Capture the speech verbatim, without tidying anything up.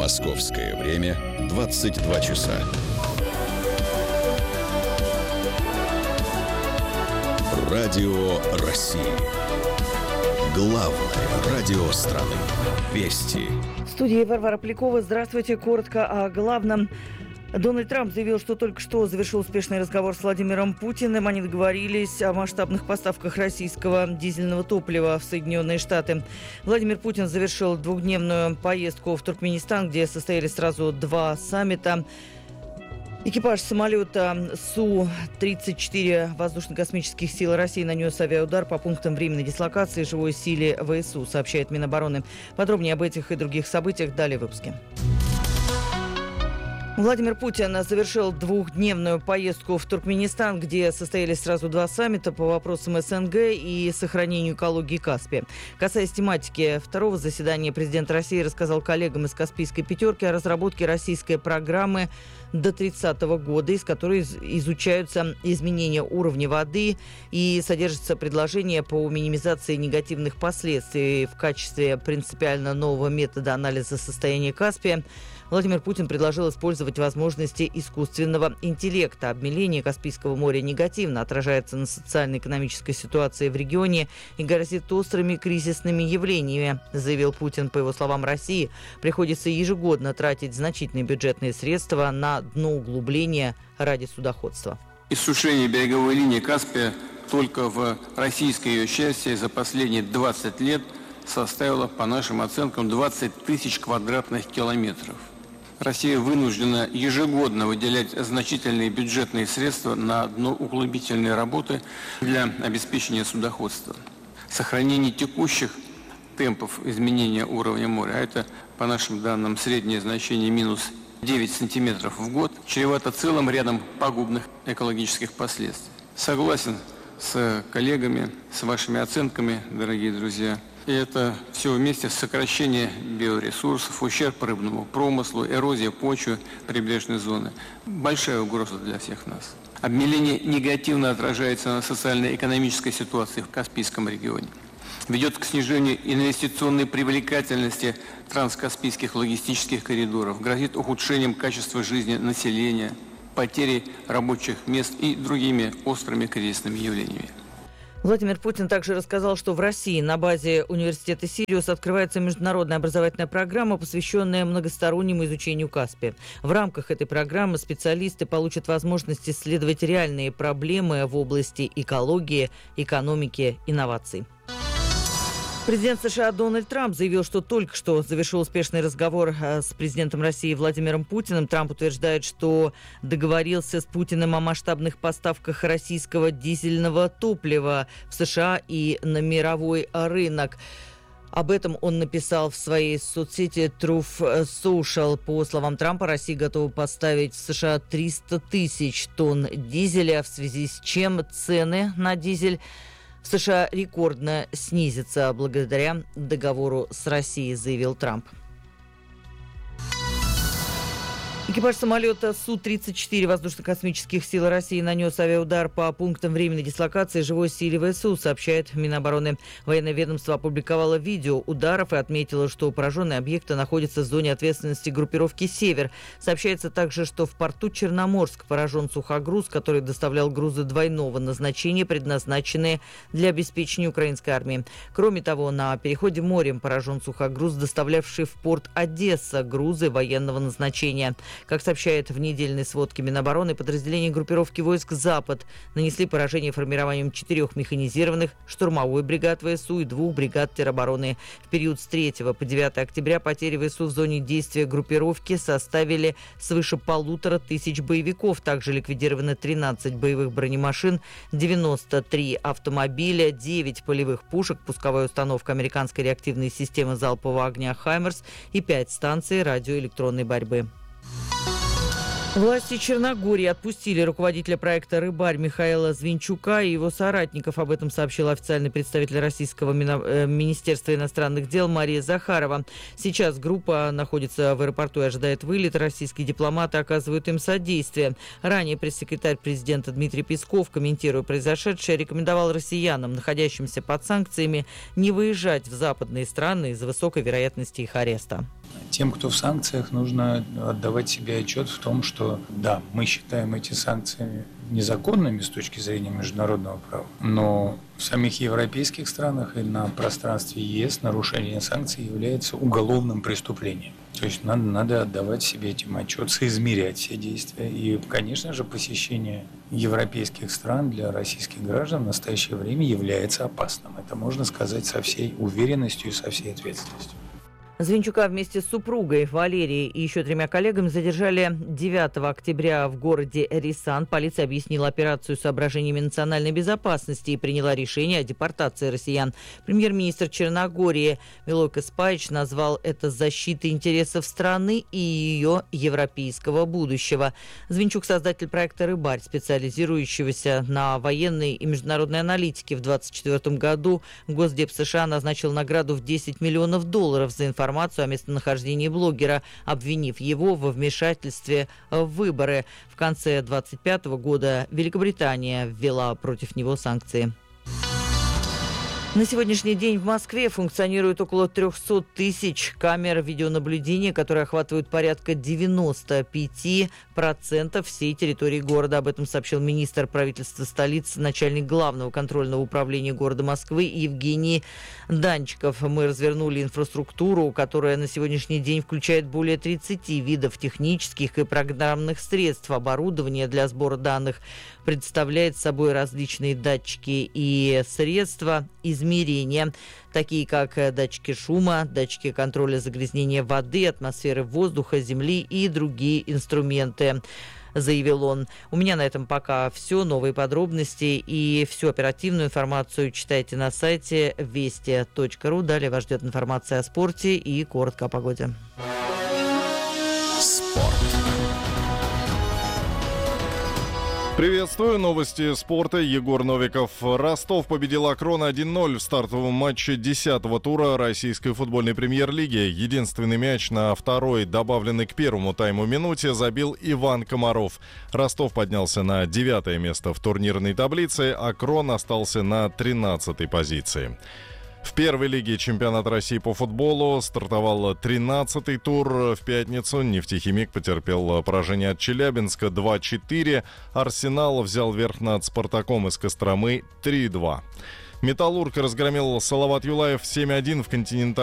Московское время двадцать два часа. Радио России. Главное радио страны. Вести. В студии Варвара Полякова. Здравствуйте. Коротко о главном. Дональд Трамп заявил, что только что завершил успешный разговор с Владимиром Путиным. Они договорились о масштабных поставках российского дизельного топлива в Соединенные Штаты. Владимир Путин завершил двухдневную поездку в Туркменистан, где состоялись сразу два саммита. Экипаж самолета Су тридцать четыре воздушно-космических сил России нанес авиаудар по пунктам временной дислокации живой силе ВСУ, сообщает Минобороны. Подробнее об этих и других событиях далее в выпуске. Владимир Путин завершил двухдневную поездку в Туркменистан, где состоялись сразу два саммита по вопросам СНГ и сохранению экологии Каспия. Касаясь тематики второго заседания, президент России рассказал коллегам из Каспийской пятерки о разработке российской программы до тридцатого года, из которой изучаются изменения уровня воды и содержится предложение по минимизации негативных последствий в качестве принципиально нового метода анализа состояния Каспия. Владимир Путин предложил использовать возможности искусственного интеллекта. Обмеление Каспийского моря негативно отражается на социально-экономической ситуации в регионе и грозит острыми кризисными явлениями, заявил Путин. По его словам, России приходится ежегодно тратить значительные бюджетные средства на дноуглубление ради судоходства. Иссушение береговой линии Каспия только в российской ее части за последние двадцать лет составило, по нашим оценкам, двадцать тысяч квадратных километров. Россия вынуждена ежегодно выделять значительные бюджетные средства на дноуглубительные работы для обеспечения судоходства. Сохранение текущих темпов изменения уровня моря, а это, по нашим данным, среднее значение минус девять сантиметров в год, чревато целым рядом пагубных экологических последствий. Согласен с коллегами, с вашими оценками, дорогие друзья. И это все вместе сокращение биоресурсов, ущерб рыбному промыслу, эрозия почвы прибрежной зоны. Большая угроза для всех нас. Обмеление негативно отражается на социально-экономической ситуации в Каспийском регионе. Ведет к снижению инвестиционной привлекательности транскаспийских логистических коридоров, грозит ухудшением качества жизни населения, потерей рабочих мест и другими острыми кризисными явлениями. Владимир Путин также рассказал, что в России на базе университета Сириус открывается международная образовательная программа, посвященная многостороннему изучению Каспия. В рамках этой программы специалисты получат возможность исследовать реальные проблемы в области экологии, экономики, инноваций. Президент США Дональд Трамп заявил, что только что завершил успешный разговор с президентом России Владимиром Путиным. Трамп утверждает, что договорился с Путиным о масштабных поставках российского дизельного топлива в США и на мировой рынок. Об этом он написал в своей соцсети Truth Social. По словам Трампа, Россия готова поставить в США триста тысяч тонн дизеля, в связи с чем цены на дизель в США рекордно снизится благодаря договору с Россией, заявил Трамп. Экипаж самолета Су тридцать четыре воздушно-космических сил России нанес авиаудар по пунктам временной дислокации живой силе ВСУ, сообщает Минобороны. Военное ведомство опубликовало видео ударов и отметило, что пораженные объекты находятся в зоне ответственности группировки «Север». Сообщается также, что в порту Черноморск поражен сухогруз, который доставлял грузы двойного назначения, предназначенные для обеспечения украинской армии. Кроме того, на переходе морем поражен сухогруз, доставлявший в порт Одесса грузы военного назначения. Как сообщает в недельной сводке Минобороны, подразделения группировки войск «Запад» нанесли поражение формированием четырех механизированных, штурмовой бригад ВСУ и двух бригад теробороны. В период с третьего по девятое октября потери ВСУ в зоне действия группировки составили свыше полутора тысяч боевиков. Также ликвидированы тринадцать боевых бронемашин, девяносто три автомобиля, девять полевых пушек, пусковая установка американской реактивной системы залпового огня «Хаймерс» и пять станций радиоэлектронной борьбы. Власти Черногории отпустили руководителя проекта «Рыбарь» Михаила Звинчука и его соратников. Об этом сообщил официальный представитель Российского Министерства иностранных дел Мария Захарова. Сейчас группа находится в аэропорту и ожидает вылета. Российские дипломаты оказывают им содействие. Ранее пресс-секретарь президента Дмитрий Песков, комментируя произошедшее, рекомендовал россиянам, находящимся под санкциями, не выезжать в западные страны из-за высокой вероятности их ареста. Тем, кто в санкциях, нужно отдавать себе отчет в том, что да, мы считаем эти санкции незаконными с точки зрения международного права, но в самих европейских странах и на пространстве ЕС нарушение санкций является уголовным преступлением. То есть надо, надо отдавать себе этим отчет, соизмерять все действия. И, конечно же, посещение европейских стран для российских граждан в настоящее время является опасным. Это можно сказать со всей уверенностью и со всей ответственностью. Звинчука вместе с супругой Валерией и еще тремя коллегами задержали девятого октября в городе Рисан. Полиция объяснила операцию соображениями национальной безопасности и приняла решение о депортации россиян. Премьер-министр Черногории Милойко Спаич назвал это защитой интересов страны и ее европейского будущего. Звинчук – создатель проекта «Рыбарь», специализирующегося на военной и международной аналитике. В двадцать четвёртом году Госдеп США назначил награду в десять миллионов долларов за информацию информацию о местонахождении блогера, обвинив его во вмешательстве в выборы. В конце двадцать пятого года Великобритания ввела против него санкции. На сегодняшний день в Москве функционирует около триста тысяч камер видеонаблюдения, которые охватывают порядка девяносто пять процентов всей территории города. Об этом сообщил министр правительства столицы, начальник Главного контрольного управления города Москвы Евгений Данчиков. Мы развернули инфраструктуру, которая на сегодняшний день включает более тридцати видов технических и программных средств. Оборудование для сбора данных представляет собой различные датчики и средства измерения, такие как датчики шума, датчики контроля загрязнения воды, атмосферы воздуха, земли и другие инструменты, заявил он. У меня на этом пока все. Новые подробности и всю оперативную информацию читайте на сайте вести точка ру. Далее вас ждет информация о спорте и коротко о погоде. Спорт. Приветствую. Новости спорта. Егор Новиков. Ростов победил Акрон один ноль в стартовом матче десятого тура российской футбольной премьер-лиги. Единственный мяч на второй, добавленный к первому тайму минуте, забил Иван Комаров. Ростов поднялся на девятое место в турнирной таблице, Акрон остался на тринадцатой позиции. В первой лиге чемпионата России по футболу стартовал тринадцатый тур. В пятницу «Нефтехимик» потерпел поражение от Челябинска два четыре. «Арсенал» взял верх над «Спартаком» из Костромы три два. «Металлург» разгромил Салават Юлаев семь один в континентальном